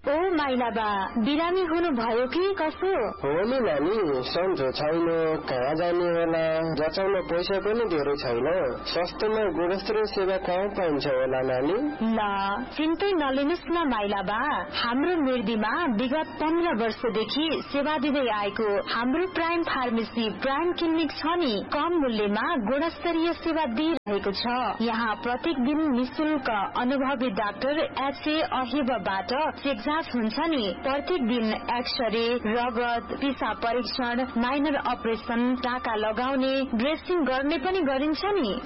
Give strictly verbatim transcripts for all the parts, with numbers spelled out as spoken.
ओ माइलाबा बिरामी हुनुभयो कि कसो? हो नि नानी, सन्चो छैन, कहाँ जाने होला, जचाउन पैसा पनि धेरै छैन। सस्तोमा गुणस्तरीय सेवा कहाँ पाइन्छ होला नानी? ल चिन्तै नलिनुस् न माइलाबा, हाम्रो मिर्दीमा विगत पन्ध्र वर्षदेखि सेवा दिँदै आएको हाम्रो प्राइम फार्मेसी प्राइम क्लिनिक छ नि, कम मूल्यमा गुणस्तरीय सेवा दिइरहेको छ। यहाँ प्रत्येक दिन निशुल्क अनुभवी डाक्टर एचए अहिबबाट चेक हुन्छ नि। प्रत्येक दिन एक्सरे, रगत, पिसाब परीक्षण, माइनर अपरेशन, टाका लगाउने, ड्रेसिङ गर्ने पनि गरिन्छ नि।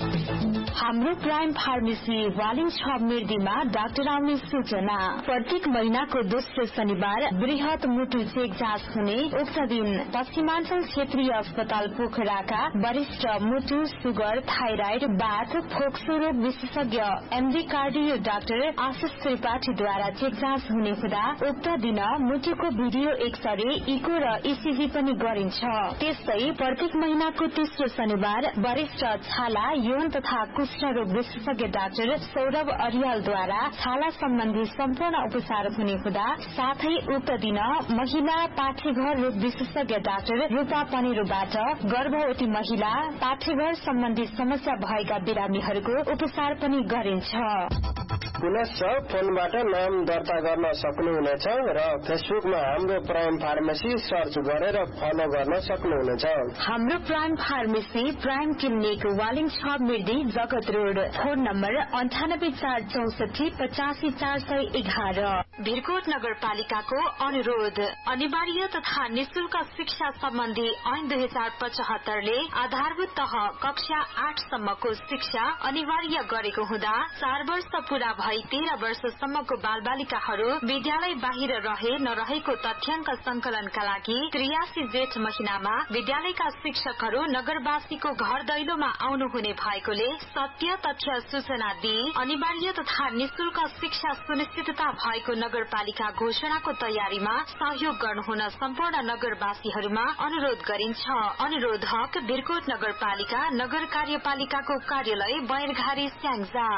हाम्रो प्राइम फार्मेसी वालिङ छ मिर्दीमा डाक्टर आउने सूचना। प्रत्येक महिनाको दोस्रो शनिबार बृहत मुटु चेक जाँच हुने। उक्त दिन पश्चिमाञ्चल क्षेत्रीय अस्पताल पोखराका वरिष्ठ मुटु, सुगर, थाइराइड, बाथ, फोक्सो रोग विशेषज्ञ एमडी कार्डियो डाक्टर आशिष त्रिपाठीद्वारा चेक जाँच हुने हुँदा उक्त दिन मुटुको भिडियो एक्सरे, इको र इसिजी पनि गरिन्छ। त्यस्तै प्रत्येक महिनाको तेस्रो शनिबार वरिष्ठ छाला, यौन तथा कुष्ठरोग विशेषज्ञ डाक्टर सौरभ अरियालद्वारा छाला सम्बन्धी सम्पूर्ण उपचार हुने हुँदा साथै उक्त दिन महिला पाठेघर रोग विशेषज्ञ डाक्टर रूपा पनेरोबाट गर्भवती महिला, पाठेघर सम्बन्धी समस्या भएका बिरामीहरूको उपचार पनि गरिन्छ। पुनश्च फोनबाट नाम दर्ता गर्न सक्नुहुनेछ र फेसबुकमा हाम्रो प्राइम फार्मेसी सर्च गरेर फलो गर्न सक्नुहुनेछ। हाम्रो prime pharmacy prime clinic Waling छ मिर्दी जगत रोड। फोन नम्बर अन्ठानब्बे चार चौसठी पचासी चार सय एघार। भिरकोट नगरपालिकाको अनुरोध, अनिवार्य तथा निशुल्क शिक्षा सम्बन्धी ऐन दुई हजार पचहत्तरले आधारभूत तह कक्षा आठसम्मको शिक्षा अनिवार्य गरेको हुँदा चार वर्ष पूरा भई तेह्र वर्षसम्मको बाल बालिकाहरू विद्यालय बाहिर रहे नरहेको तथ्याङ्क संकलनका लागि त्रियासी जेठ महिनामा विद्यालयका शिक्षकहरू नगरवासीको घर दैलोमा आउनुहुने भएकोले सत्य तथ्य सूचना दिई अनिवार्य तथा निशुल्क शिक्षा सुनिश्चितता भएको नगरपालिका घोषणाको तयारीमा सहयोग गर्नुहुन सम्पूर्ण नगरवासीहरूमा अनुरोध गरिन्छ। अनुरोधक भिरकोट नगरपालिका नगर कार्यपालिकाको कार्यालय बैरघारी स्याङ्जा।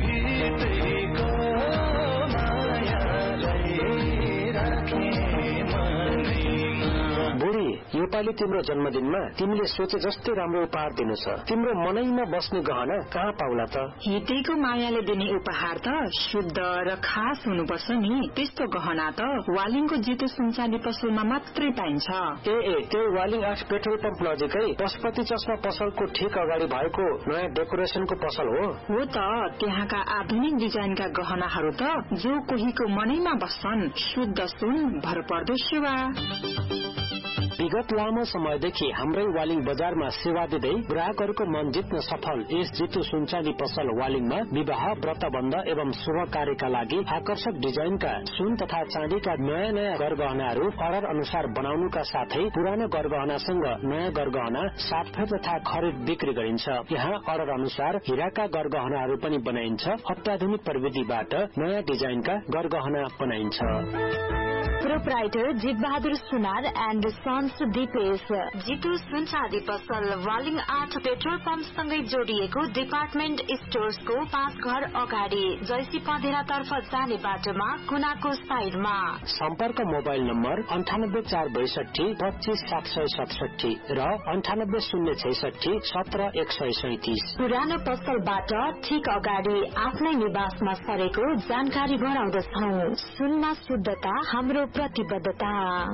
बुढी, योपालि तिम्रो जन्मदिनमा तिमीले सोचे जस्तै राम्रो उपहार दिनु छ। तिम्रो मनैमा बस्ने गहना कहाँ पाउला त? हितेको मायाले दिने उपहार त शुद्ध र खास हुनुपर्छ नि। त्यस्तो गहना त वालिङको जितु सुनचाँदी पसलमा मात्रै पाइन्छ। ए ए त्यो वालिङ आठ पेट्रोल पम्प नजिकै पशुपति चस्मा पसलको ठिक अगाडि भएको नयाँ डेकोरेसनको पसल हो। हो त, त्यहाँका आधुनिक डिजाइनका गहनाहरू त जो कोहीको मनैमा बस्छन्। शुद्ध सुन, भरपर्दो सेवा। विगत लामो समयदेखि हाम्रै वालिङ बजारमा सेवा दिँदै ग्राहकहरूको मन जित्न सफल यस जितु सुनचाँदी पसल वालिङमा विवाह, व्रतबन्ध एवं शुभ कार्यका लागि आकर्षक डिजाइनका सुन तथा चाँदीका नयाँ नयाँ गरगहनाहरू अर्डर अनुसार बनाउनुका साथै पुरानो गरगहनासँग नयाँ गरगहना साटफेर तथा खरिद बिक्री गरिन्छ। यहाँ अर्डर अनुसार हिराका गरगहनाहरू पनि बनाइन्छ। अत्याधुनिक प्रविधिबाट नयाँ डिजाइनका गरगहना बनाइन्छ। Proprietor Jit Bahadur Sunar and sons Dipesh. Jitu सुनचाँदी पसल वालिङ आठ पेट्रोल पम्प सँगै जोडिएको डिपार्टमेन्ट स्टोर्सको पाँच घर अगाडि जैसी पँधेरा तर्फ जाने बाटोमा कुनाको साइडमा। सम्पर्क मोबाइल नम्बर अन्ठानब्बे चार बैसठी पच्चीस सात सय सतसठी र अन्ठानब्बे शून्य छैसठी सत्र एक सय सैतिस। पुरानो पसलबाट ठिक अगाडि आफ्नै निवासमा सरेको जानकारी गराउँदछौ। सुनमा शुद्धता हाम्रो प्रतिबद्धता।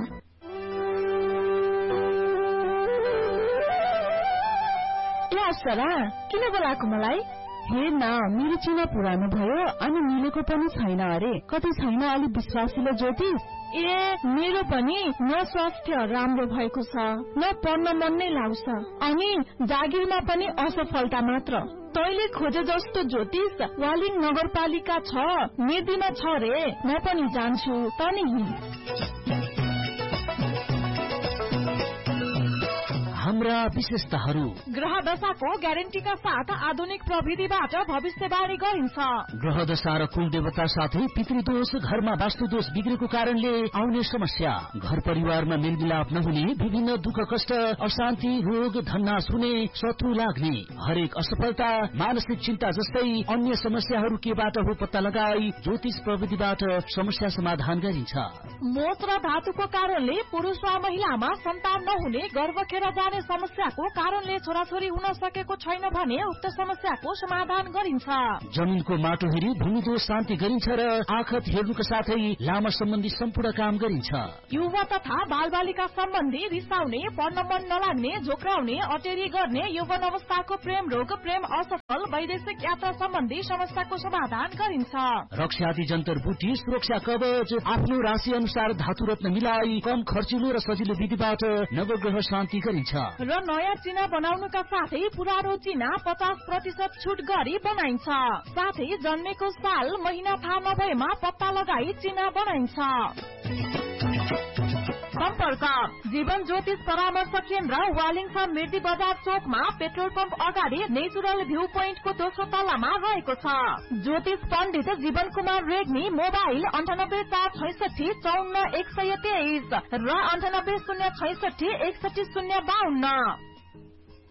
सरा किन बोलाएको मलाई? हेर न, मेरो चिना पुरानो भयो अनि मिलेको पनि छैन अरे। कतै छैन अलि विश्वासिलो ज्योतिष? ए मेरो पनि न स्वास्थ्य राम्रो भएको छ न पढ्न मन नै लाग्छ अनि जागिरमा पनि असफलता मात्र। तैले खोजे जस्तो ज्योतिष वालिङ नगरपालिका छ मेदीमा छ रे। म पनि जान्छु तनी। नाम र विशेषताहरू। ग्रह दशाको ग्यारेन्टीका साथ आधुनिक प्रविधिबाट भविष्यवाणी गरिन्छ। ग्रह दशा र कुल देवता साथै पितृदोष, घरमा वास्तुदोष बिग्रेको कारणले आउने समस्या, घर परिवारमा मेलमिलाप नहुने, विभिन्न दुःख कष्ट, अशान्ति, रोग, धन्नाश हुने, शत्रु लाग्ने, हरेक असफलता, मानसिक चिन्ता जस्तै अन्य समस्याहरू केबाट हो पत्ता लगाई ज्योतिष प्रविधिबाट समस्या समाधान गरिन्छ। मोच र धातुको कारणले पुरुष वा महिलामा सन्तान नहुने, गर्भ खेर जाने समस्याको कारणले छोराछोरी हुन सकेको छैन भने उक्त समस्याको समाधान गरिन्छ। जमिनको माटो हेरी भूमिदोष शान्ति गरिन्छ र आखत हेर्नुका साथै लामा सम्बन्धी सम्पूर्ण काम गरिन्छ। युवा तथा बालबालिका सम्बन्धी रिसाउने, पढ्न मन नलाग्ने, झोक्राउने, अटेरी गर्ने, यौवन अवस्थाको प्रेम रोग, प्रेम असफल, वैदेशिक यात्रा सम्बन्धी समस्याको समाधान गरिन्छ। रक्षादि जन्तर बुटी, सुरक्षा कवच, आफ्नो राशि अनुसार धातु रत्न मिलाई कम खर्चिलो र सजिलो विधिबाट नवग्रह शान्ति गरिन्छ। र नयाँ चिना बनाउनुका साथै पुरानो चिना पचास प्रतिशत छुट गरी बनाइन्छ। साथै जन्मेको साल महिना थाहा नभएमा पत्ता लगाई चिना बनाइन्छ। सम्पर्क जीवन ज्योतिष परामर्श केन्द्र, वालिङ मिर्दी बजार चोकमा, पेट्रोल पम्प अगाडि, नेचुरल भ्यू पोइन्टको दोस्रो तल्लामा रहेको छ। ज्योतिष पण्डित जीवन कुमार रेग्मी, मोबाइल अन्ठानब्बे चार छैसठी चौन्न एक सय तेइस र अन्ठानब्बे शून्य छैसठी एकसठी शून्य बाहन्न।